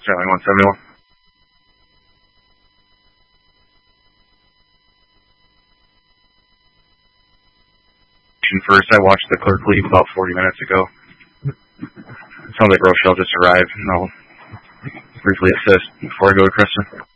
Sterling 171. First, I watched the clerk leave about 40 minutes ago. Sounds like Rochelle just arrived, and I'll briefly assist before I go to Kristen.